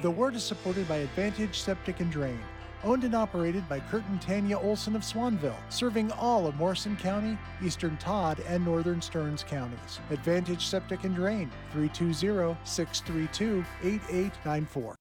The word is supported by Advantage Septic and Drain, owned and operated by Kurt and Tanya Olson of Swanville, serving all of Morrison County, Eastern Todd, and Northern Stearns counties. Advantage Septic and Drain, 320-632-8894.